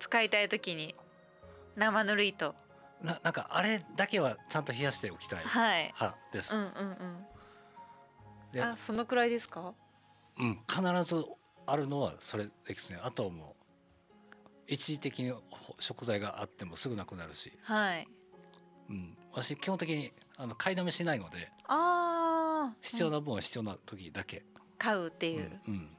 使いたい時に生ぬるいとなんかあれだけはちゃんと冷やしておきたい派です、 でそのくらいですか？ 必ずあるのはそれですね。あとはもう一時的に食材があってもすぐなくなるし、私基本的に買いだめしないので、必要な分は必要な時だけ買うっていう、